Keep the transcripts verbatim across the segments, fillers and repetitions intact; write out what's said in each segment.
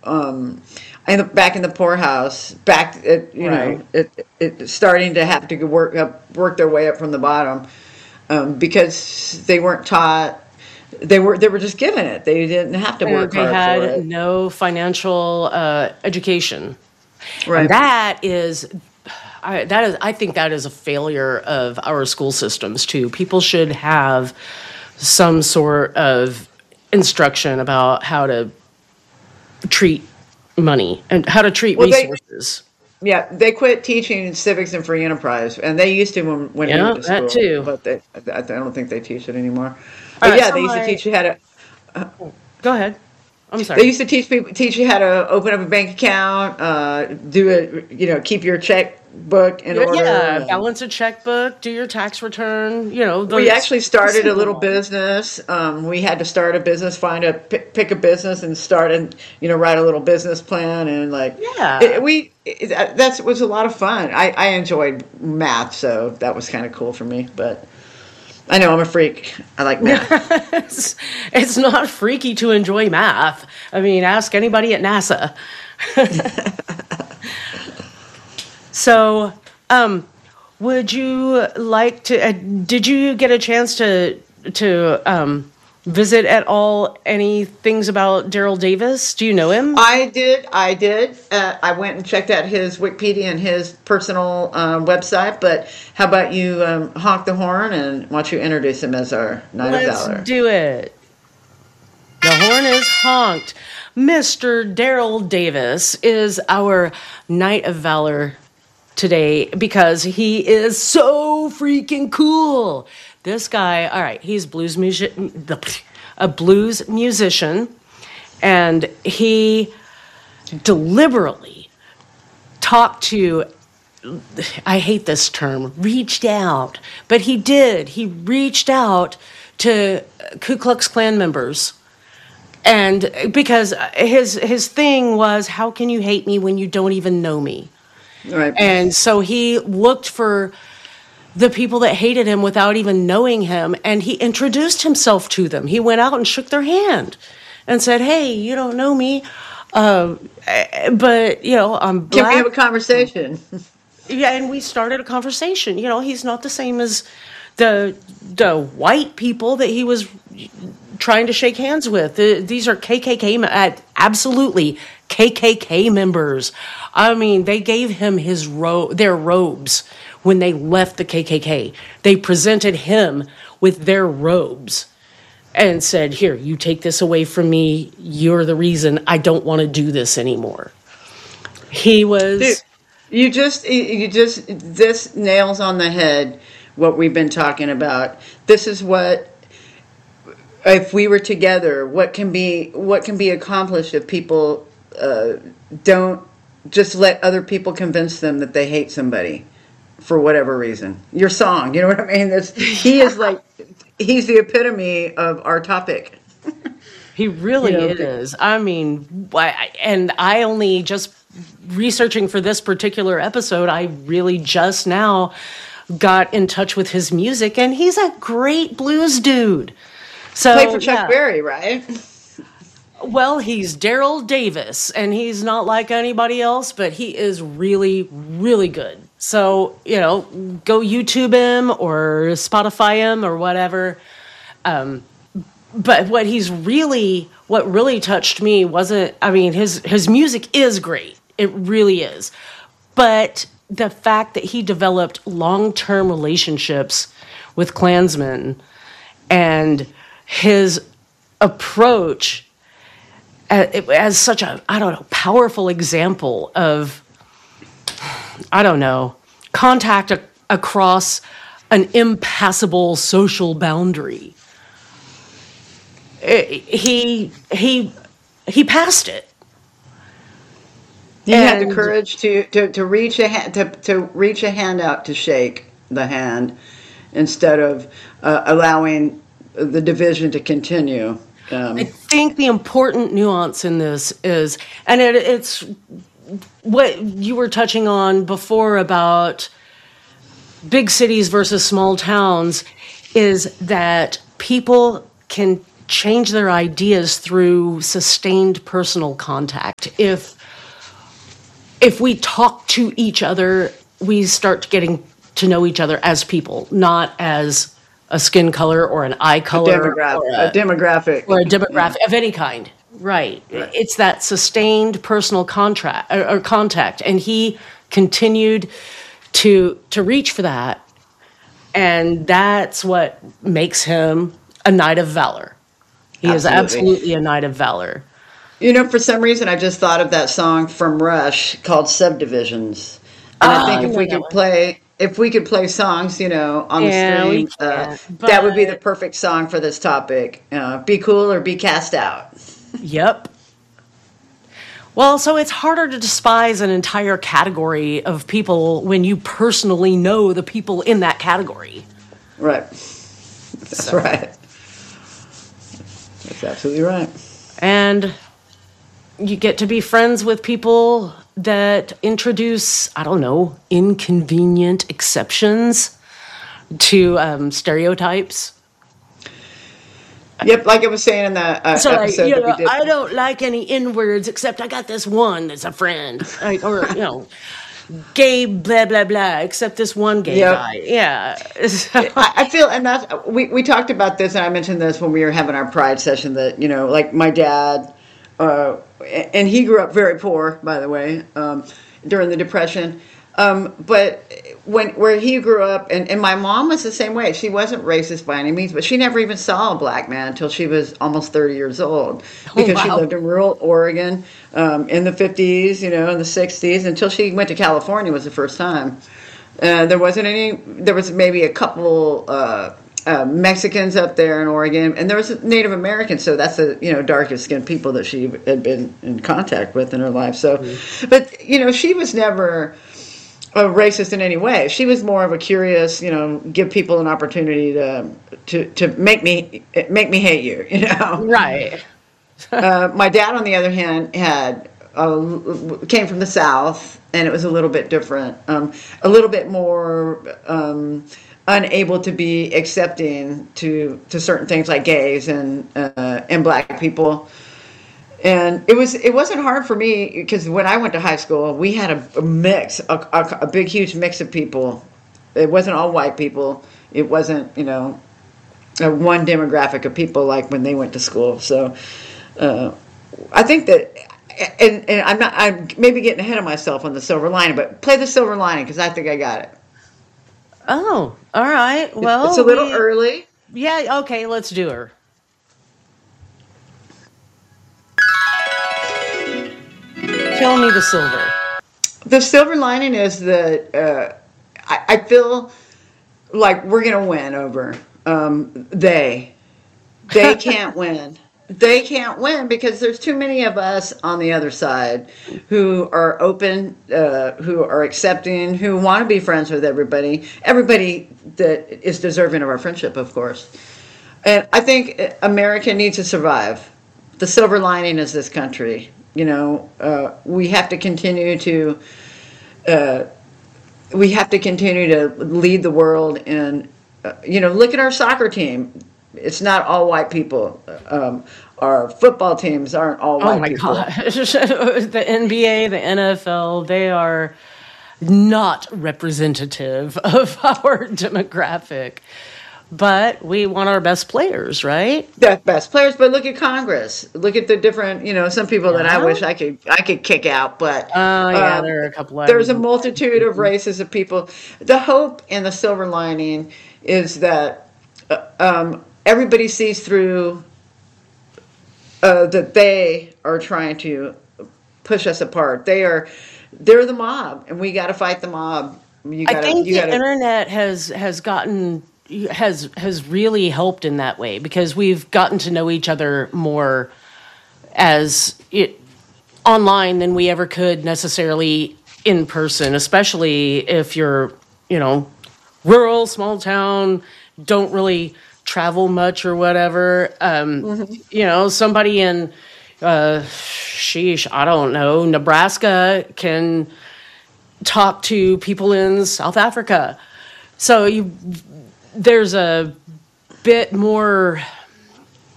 um, in the, back in the poorhouse, back at, you Right. know, it, it starting to have to work up, work their way up from the bottom, um, because they weren't taught. They were they were just given it. They didn't have to Uh, work they hard for had it. no financial uh, education, and Right. that is, I, that is, I think that is a failure of our school systems too. People should have some sort of instruction about how to treat money and how to treat Well, they resources. yeah they quit teaching civics and free enterprise, and they used to when when we went Yeah, to that school, too. but they I, I don't think they teach it anymore. All But right, yeah, so they used to my teach you how to. go ahead. I'm They sorry. used to teach people teach you how to open up a bank account, uh, do it, you know, keep your checkbook in Yeah, order. yeah, And balance a checkbook, do your tax return. You know, we the actually the started a simple little ones. business. Um, we had to start a business, find a pick, pick a business, and start and you know write a little business plan and like it, Yeah. we it, that that's was a lot of fun. I, I enjoyed math, so that was kind of cool for me. But I know I'm a freak. I like math. it's, it's not freaky to enjoy math. I mean, ask anybody at NASA. So, um, would you like to? Uh, did you get a chance to to um, visit at all any things about Daryl Davis? Do you know him? I did. I did. Uh, I went and checked out his Wikipedia and his personal uh, website. But how about you um, honk the horn and why don't you introduce him as our Knight of Let's Valor? do it. The horn is honked. Mister Daryl Davis is our Knight of Valor today because he is so freaking cool. This guy, all right, he's blues music, a blues musician, and he deliberately talked to, I hate this term, reached out, but he did. He reached out to Ku Klux Klan members. And because his his thing was, how can you hate me when you don't even know me? Right. And so he looked for the people that hated him without even knowing him, and he introduced himself to them. He went out and shook their hand and said, "Hey, you don't know me, uh, but you know I'm Can we black." have a conversation? Yeah, and we started a conversation. You know, he's not the same as the the white people that he was trying to shake hands with. The, these are K K K, uh, absolutely K K K members. I mean, they gave him his ro- their robes when they left the K K K. They presented him with their robes and said, "Here, you take this away from me. You're the reason I don't want to do this anymore." He Dude, was. you just you just this nails on the head what we've been talking about. This is what if we were together, what can be what can be accomplished if people uh, don't just let other people convince them that they hate somebody for whatever reason. Your song, you know what I mean? That's, he is like he's the epitome of our topic. He You really know, is. I mean, I- and I only just researching for this particular episode, I really just now got in touch with his music, and he's a great blues dude. played for So, Chuck yeah. Berry, right? Well, he's Daryl Davis, and he's not like anybody else, but he is really, really good. So, you know, go YouTube him or Spotify him or whatever. Um, but what he's really, what really touched me wasn't, I mean, his, his music is great. It really is. But the fact that he developed long-term relationships with Klansmen and his approach as, as such a, I don't know, powerful example of, I don't know, contact a, across an impassable social boundary. It, he he he passed it. He had the And courage to, to, to reach a hand, to, to reach a hand out to shake the hand instead of uh, allowing the division to continue. I Um, think the important nuance in this is, and it, it's what you were touching on before about big cities versus small towns, is that people can change their ideas through sustained personal contact. If if we talk to each other, we start getting to know each other as people, not as a skin color or an eye color Demographic, or a a, demographic. or a demographic of any kind. Right. Right. It's that sustained personal contract or, or contact, and he continued to to reach for that, and that's what makes him a knight of valor. He is Absolutely. absolutely a knight of valor. You know, for some reason, I just thought of that song from Rush called "Subdivisions," and Ah, I think I if know we that could one. play, if we could play songs, you know, on the Yeah, we stream, uh, can, that would be the but- perfect song for this topic. Uh, be cool or be cast out. Yep. Well, so it's harder to despise an entire category of people when you personally know the people in that category. Right. That's So- right. That's absolutely right. And you get to be friends with people that introduce, I don't know, inconvenient exceptions to um, stereotypes. Yep, like I was saying in the uh, So, like, episode you that we know, did. I don't like any N words except I got this one that's a friend. Like, or, you know, gay blah, blah, blah, except this one gay Yep. guy. Yeah. I, I feel, and that's we, we talked about this, and I mentioned this when we were having our Pride session. That you know, like my dad, uh, and he grew up very poor, by the way, um, during the Depression. Um, but when where he grew up, and, and my mom was the same way. She wasn't racist by any means, but she never even saw a black man until she was almost thirty years old, because she wow. lived in rural Oregon um, in the fifties, you know, in the sixties, until she went to California was the first time. Uh, there wasn't any. There was maybe a couple uh, uh, Mexicans up there in Oregon, and there was Native Americans. So that's the you know darkest skinned people that she had been in contact with in her life. So, mm-hmm. but you know she was never a racist in any way. She was more of a curious, you know, give people an opportunity to to to make me make me hate you. You know, Right. uh, my dad, on the other hand, had uh, came from the South, and it was a little bit different, um, a little bit more um, unable to be accepting to to certain things like gays and uh, and black people. And it was it wasn't hard for me because when I went to high school, we had a, a mix, a, a, a big, huge mix of people. It wasn't all white people. It wasn't, you know, a one demographic of people like when they went to school. So uh, I think that, and, and I'm not, I'm maybe getting ahead of myself on the silver lining, but play the silver lining because I think I got it. Oh, all right. Well, It's a little we- early. Yeah, okay, let's do her. Tell me the silver. The silver lining is that uh, I, I feel like we're going to win over um, they. They can't win. They can't win because there's too many of us on the other side who are open, uh, who are accepting, who want to be friends with everybody. Everybody that is deserving of our friendship, of course. And I think America needs to survive. The silver lining is this country. You know, uh, we have to continue to uh, we have to continue to lead the world. And uh, you know, look at our soccer team. It's not all white people. Um, our football teams aren't all white Oh my people. gosh. The N B A, the N F L, they are not representative of our demographic. But we want our best players, right? The best players, but look at Congress. Look at the different, you know, some people that I Yeah. wish I could I could kick out, but Oh, yeah, uh, there are a couple of there's a multitude of races of people. The hope and the silver lining is that uh, um, everybody sees through uh, that they are trying to push us apart. They are, they're the mob, and we got to fight the mob. You I gotta, think you the gotta, internet has has gotten has has really helped in that way because we've gotten to know each other more as it online than we ever could necessarily in person, especially if you're, you know, rural, small town, don't really travel much or whatever. Um, Mm-hmm. You know, somebody in, uh, sheesh, I don't know, Nebraska can talk to people in South Africa. So you, there's a bit more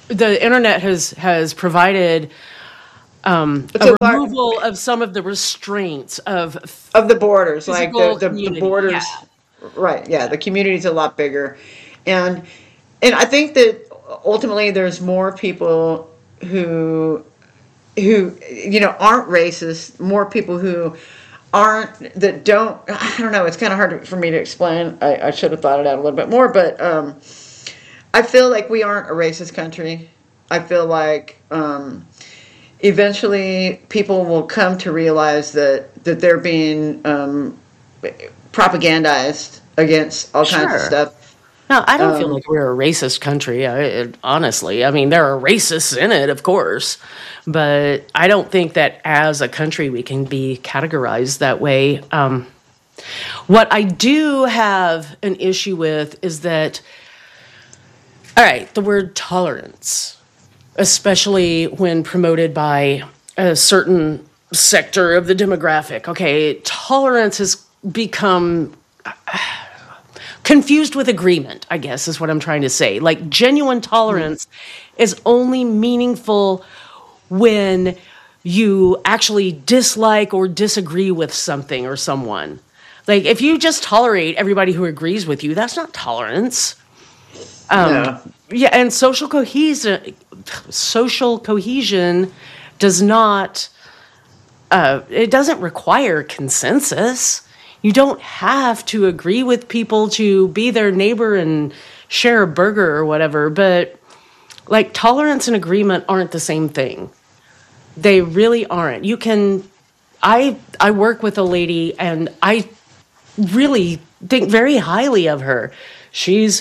the internet has has provided um, It's a a lot removal of some of the restraints of of the borders, like the, physical the, the community. Yeah, borders, right? Yeah, the community's a lot bigger, and and I think that ultimately there's more people who who you know aren't racist, more people who aren't that don't. I don't know. It's kind of hard for me to explain. I, I should have thought it out a little bit more, but um, I feel like we aren't a racist country. I feel like um, eventually people will come to realize that that they're being um, propagandized against all kinds of sure. stuff. No, I don't feel Um, like we're a racist country. I, it, honestly, I mean, there are racists in it, of course, but I don't think that as a country we can be categorized that way. Um, what I do have an issue with is that, all right, the word tolerance, especially when promoted by a certain sector of the demographic. Okay, tolerance has become confused with agreement, I guess is what I'm trying to say. Like genuine tolerance is only meaningful when you actually dislike or disagree with something or someone. Like if you just tolerate everybody who agrees with you, that's not tolerance. no, Yeah, and social cohesion social cohesion does not uh, it doesn't require consensus. You don't have to agree with people to be their neighbor and share a burger or whatever, but like tolerance and agreement aren't the same thing. They really aren't. You can I I work with a lady and I really think very highly of her. She's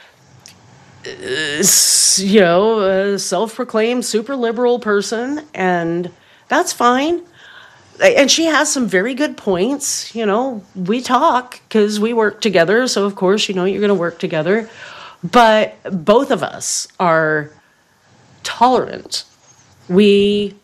you know, a self-proclaimed super liberal person, and that's fine. And she has some very good points. You know, we talk because we work together. So, of course, you know, you're going to work together. But both of us are tolerant. We,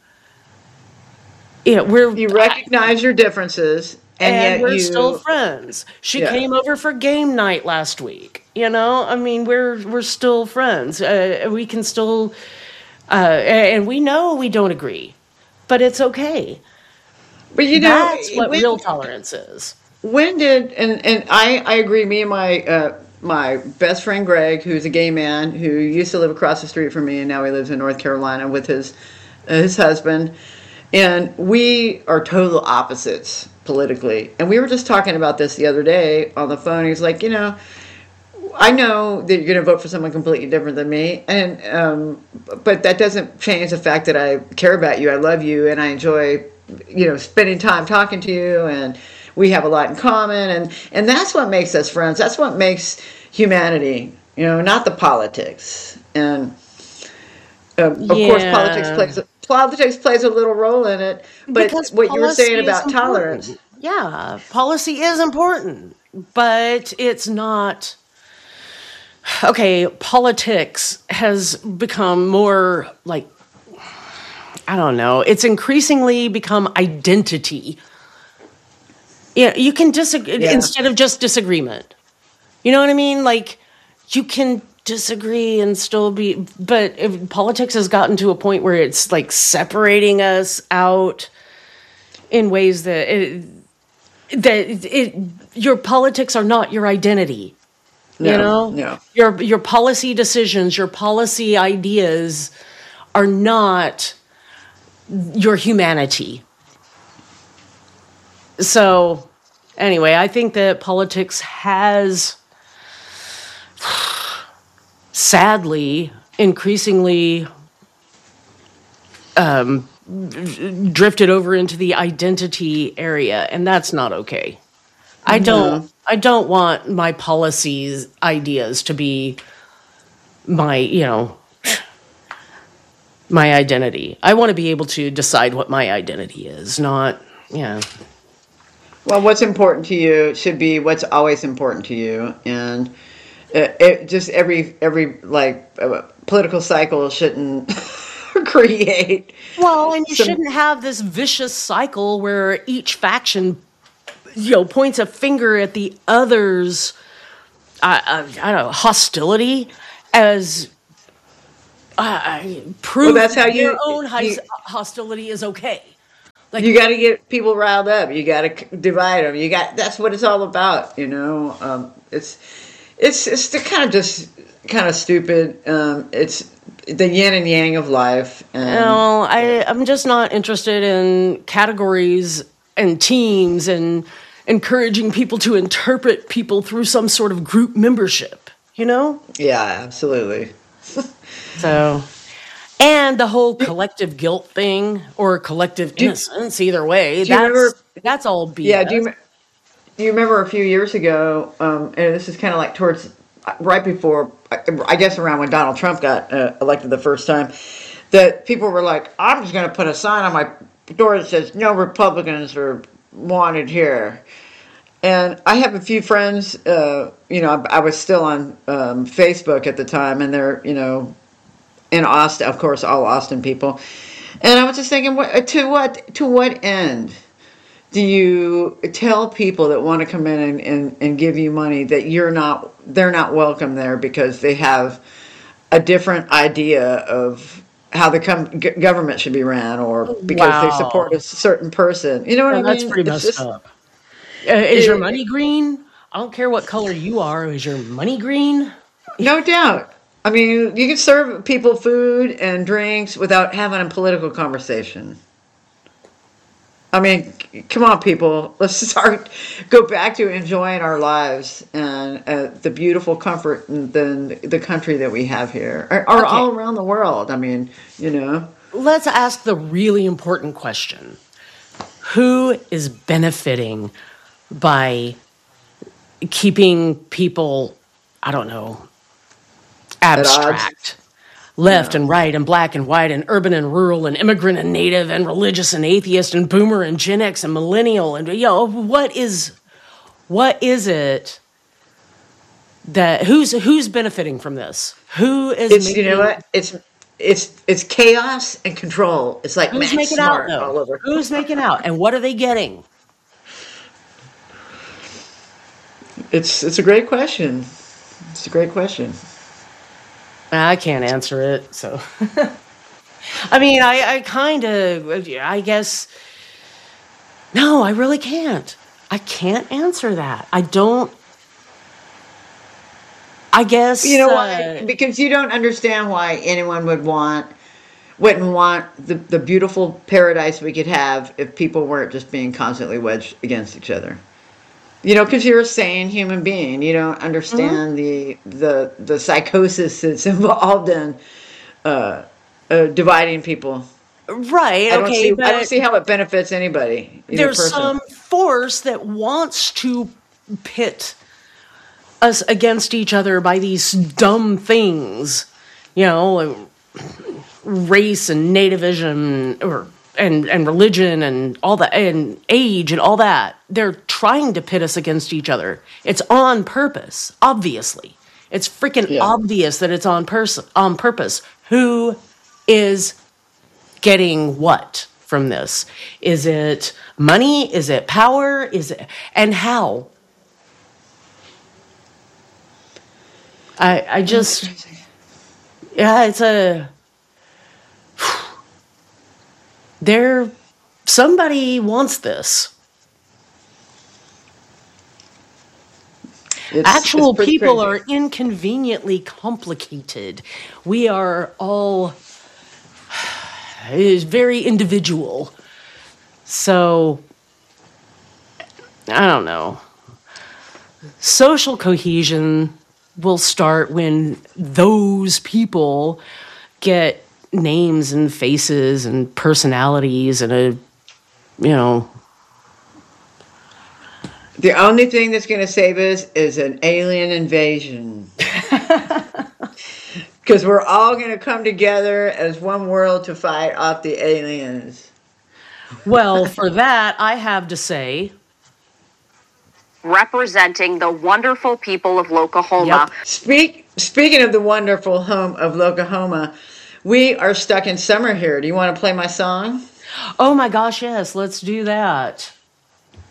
you know, we're, you recognize your differences, and and yet we're still you, friends. She yeah. came over for game night last week. You know, I mean, we're we're still friends. Uh, we can still, uh, and we know we don't agree, but it's okay. But you know, That's what when real tolerance is. when did and and I I agree. Me and my uh, my best friend Greg, who's a gay man who used to live across the street from me, and now he lives in North Carolina with his uh, his husband, and we are total opposites politically. And we were just talking about this the other day on the phone. He's like, you know, I know that you're going to vote for someone completely different than me, and um, but that doesn't change the fact that I care about you, I love you, and I enjoy, you know, spending time talking to you, and we have a lot in common, and and that's what makes us friends. That's what makes humanity, you know, not the politics. And um, of course, politics Yeah, plays politics plays a little role in it. But because what you were saying policy is about tolerance, important. Yeah, policy is important, but it's not. Okay, politics has become more like, I don't know, it's increasingly become identity. Yeah, you can disagree yeah. instead of just disagreement. You know what I mean? Like, you can disagree and still be, but if politics has gotten to a point where it's like separating us out in ways that it, that it, your politics are not your identity. You No, know, no. your your policy decisions, your policy ideas are not your humanity. So, anyway, I think that politics has sadly increasingly um, drifted over into the identity area, and that's not okay. I don't No. I don't want my policies ideas to be my, you know, my identity. I want to be able to decide what my identity is, not, yeah. Well, what's important to you should be what's always important to you, and it, it just every every like uh, political cycle shouldn't create Well, and you some. shouldn't have this vicious cycle where each faction, you know, points a finger at the other's, uh, uh, I don't know, hostility as uh, Well, prove that's how that their you own his- you hostility is okay. Like, you got to get people riled up. You got to divide them. You got that's what it's all about. You know, um, it's it's it's the kind of just kind of stupid. Um, it's the yin and yang of life, and no, I, I'm just not interested in categories and teams and encouraging people to interpret people through some sort of group membership, you know? yeah, absolutely. So, and the whole collective guilt thing or collective Do, innocence, either way, do you remember? that's that's all Yeah, do B S. you do you remember a few years ago? Um, and this is kind of like towards right before, I guess, around when Donald Trump got uh, elected the first time, that people were like, "I'm just going to put a sign on my door that says no Republicans are wanted here." And I have a few friends. Uh, you know, I, I was still on um, Facebook at the time, and they're you know in Austin, of course, all Austin people. And I was just thinking, what, to what to what end do you tell people that want to come in and, and, and give you money that you're not they're not welcome there because they have a different idea of how the com- g- government should be ran, or because they support Wow. a certain person? You know what Yeah, I that's mean? pretty It's messed just up. Uh, is your it, money green? I don't care what color you are. Is your money green? no doubt. I mean, you can serve people food and drinks without having a political conversation. I mean, c- come on, people. Let's start, go back to enjoying our lives and uh, the beautiful comfort and the, the country that we have here, or, or Okay, all around the world. I mean, you know, let's ask the really important question. Who is benefiting by keeping people, I don't know, at odds. abstract? Left Yeah. and right and black and white and urban and rural and immigrant and native and religious and atheist and boomer and Gen X and millennial and you know what is what is it that who's who's benefiting from this? Who is It's, you know making what? It's, it's, it's chaos and control. It's like who's Max making out Smart though? all over. Who's making out and what are they getting? It's, it's a great question. It's a great question. I can't answer it. So I mean, I I kind of I guess no, I really can't. I can't answer that. I don't I You guess know why? uh Because you don't understand why anyone would want wouldn't want the, the beautiful paradise we could have if people weren't just being constantly wedged against each other. You know, because you're a sane human being. You don't mhm. understand the the the psychosis that's involved in uh, uh, dividing people. Right, I don't okay, see I don't but see how it benefits anybody, either there's person. some force that wants to pit us against each other by these dumb things, you know, like race and nativism or and and religion and all that and age and all that. They're trying to pit us against each other. It's on purpose, obviously. It's freaking Yeah. obvious that it's on pers- on purpose. Who is getting what from this? Is it money? Is it power? Is it and how? I I That's just crazy. yeah, it's a there somebody wants this. It's it's Actual pretty people are crazy. inconveniently complicated. We are all is very individual. So I don't know. Social cohesion will start when those people get names and faces and personalities and a you know The only thing that's going to save us is an alien invasion. Because we're all going to come together as one world to fight off the aliens. well for that I have to say representing the wonderful people of yep. Lokahoma. Speak, speaking of the wonderful home of Lokahoma, we are stuck in summer here. Do you want to play my song? Oh my gosh, yes, let's do that.